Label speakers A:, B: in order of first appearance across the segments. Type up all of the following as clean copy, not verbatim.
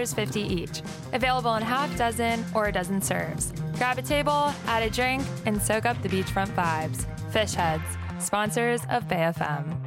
A: $2.50 each. Available in half dozen or a dozen serves. Grab a table, add a drink, and soak up the beachfront vibes. Fish Heads, sponsors of Bay FM.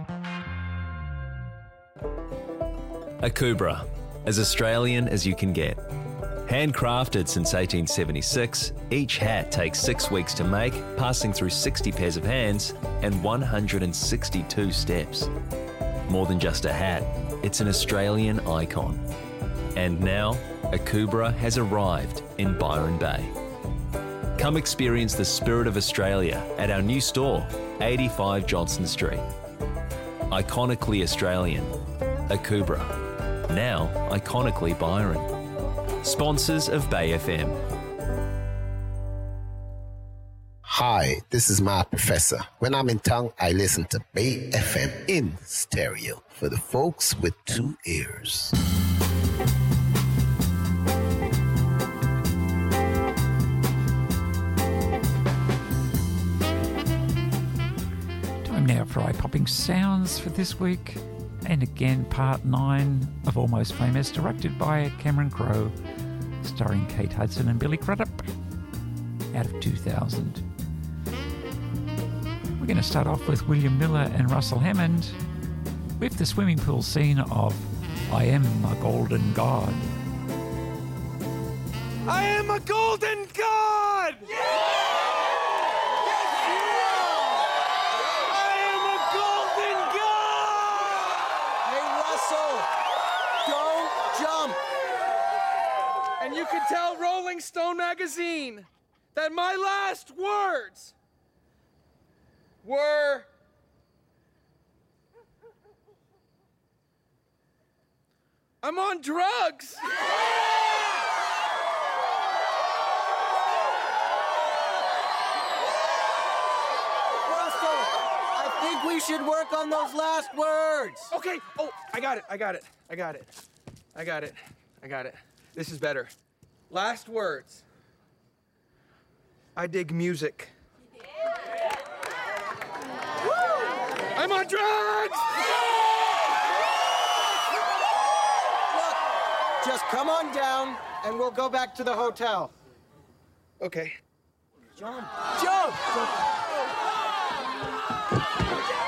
B: Akubra, as Australian as you can get. Handcrafted since 1876, each hat takes 6 weeks to make, passing through 60 pairs of hands and 162 steps. More than just a hat, it's an Australian icon. And now, Akubra has arrived in Byron Bay. Come experience the spirit of Australia at our new store, 85 Johnston Street. Iconically Australian, Akubra. Now iconically Byron. Sponsors of Bay FM.
C: Hi, this is my professor. When I'm in town, I listen to Bay FM in stereo for the folks with 2 ears.
D: Time now for eye-popping sounds for this week. And again, part 9 of Almost Famous, directed by Cameron Crowe, starring Kate Hudson and Billy Crudup, out of 2000. We're going to start off with William Miller and Russell Hammond with the swimming pool scene of I Am a Golden God.
E: I am a golden god! And you can tell Rolling Stone magazine that my last words were I'm on drugs.
F: Russell, I think we should work on those last words.
E: Okay. Oh, I got it. This is better. Last words. I dig music. I'm on drugs!
F: Look, just come on down and we'll go back to the hotel.
E: Okay.
F: Jump.